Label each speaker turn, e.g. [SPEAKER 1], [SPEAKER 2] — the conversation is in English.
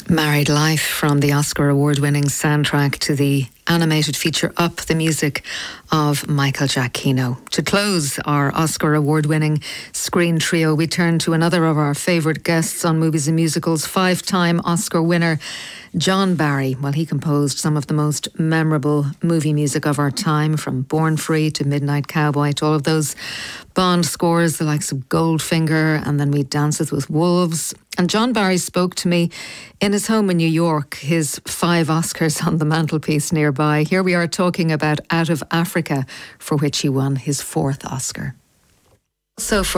[SPEAKER 1] Married Life from the Oscar award-winning soundtrack to the animated feature Up, the music of Michael Giacchino. To close our Oscar award-winning screen trio, we turn to another of our favourite guests on Movies and Musicals, five-time Oscar winner John Barry. Well, he composed some of the most memorable movie music of our time, from Born Free to Midnight Cowboy to all of those Bond scores, the likes of Goldfinger and then We Danceth with Wolves. And John Barry spoke to me in his home in New York, his 5 Oscars on the mantelpiece nearby. Here we are talking about Out of Africa, for which he won his 4th Oscar. So for